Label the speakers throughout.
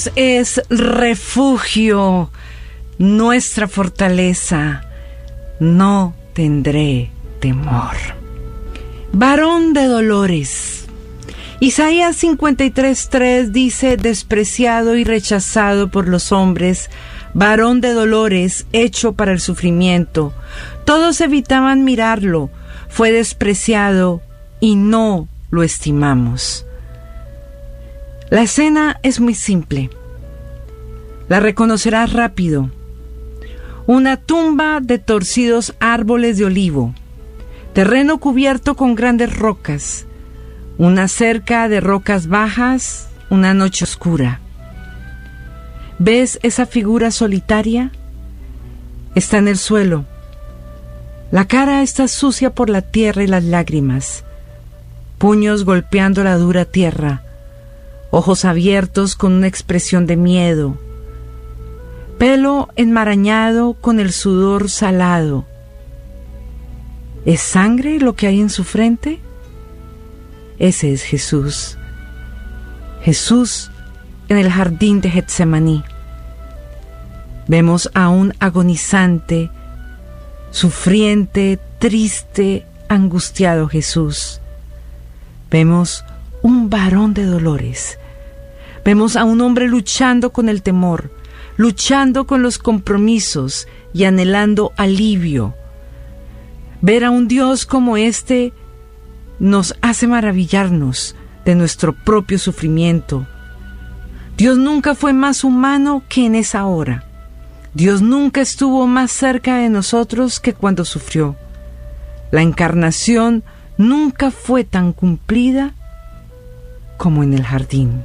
Speaker 1: Es refugio, nuestra fortaleza, no tendré temor. Varón de dolores. Isaías 53:3 dice: despreciado y rechazado por los hombres, varón de dolores, hecho para el sufrimiento. Todos evitaban mirarlo, fue despreciado y no lo estimamos. La escena es muy simple. La reconocerás rápido. Una tumba de torcidos árboles de olivo, terreno cubierto con grandes rocas, una cerca de rocas bajas, una noche oscura. ¿Ves esa figura solitaria? Está en el suelo. La cara está sucia por la tierra y las lágrimas, puños golpeando la dura tierra, ojos abiertos con una expresión de miedo, pelo enmarañado con el sudor salado. ¿Es sangre lo que hay en su frente? Ese es Jesús. Jesús en el jardín de Getsemaní. Vemos a un agonizante, sufriente, triste, angustiado Jesús. Vemos un varón de dolores. Vemos a un hombre luchando con el temor, luchando con los compromisos y anhelando alivio. Ver a un Dios como este nos hace maravillarnos de nuestro propio sufrimiento. Dios nunca fue más humano que en esa hora. Dios nunca estuvo más cerca de nosotros que cuando sufrió. La encarnación nunca fue tan cumplida como en el jardín.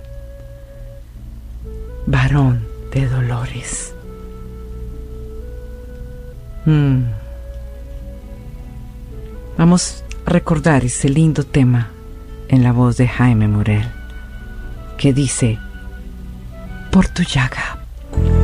Speaker 1: Varón de dolores. Vamos a recordar ese lindo tema en la voz de Jaime Morel, que dice: por tu llaga